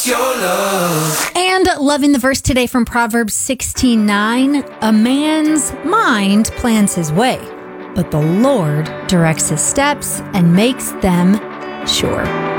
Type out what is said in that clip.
Your love. And loving the verse today from Proverbs 16:9. A man's mind plans his way, but the Lord directs his steps and makes them sure.